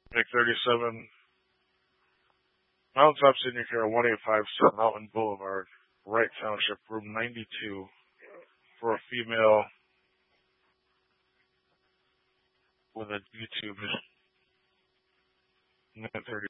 Make 37. Mountaintop Senior Care, 185 Mountain Boulevard, Wright Township, room 92, for a female with a YouTube. 9:30